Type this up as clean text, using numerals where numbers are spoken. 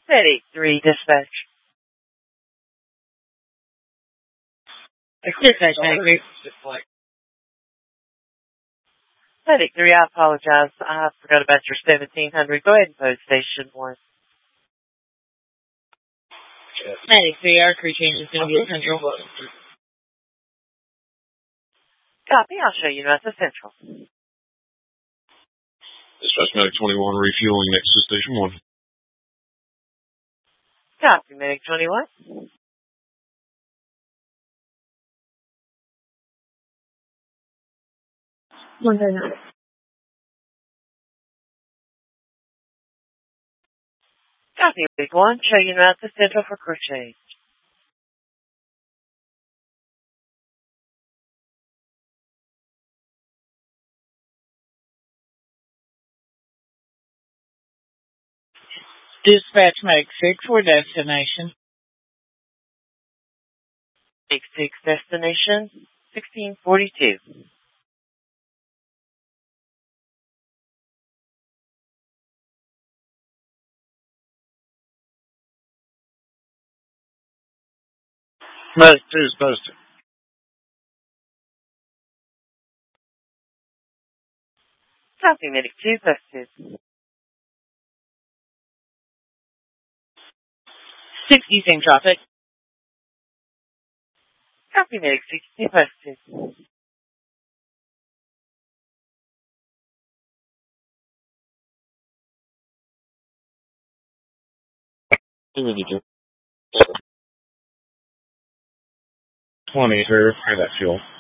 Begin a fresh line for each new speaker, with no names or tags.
Medic 3, dispatch.
Dispatch, Medic 3.
Medic 3, I apologize. I forgot about your 1700. Go ahead and post station 1.
Medic 3, our crew change is going to be at Central.
Copy, I'll show you now to Central.
Dispatch Medic 21, refueling next to Station 1.
Copy, Medic 21. Copy, Medic 1, show you now to Central for crew change.
Dispatch Medic 6 for destination.
Medic 6, destination 1642.
Medic 2 is posted.
Copy, Medic 2, posted.
60, same traffic.
Copy, Medic 60, posted.
Who did you do? 20 for that fuel.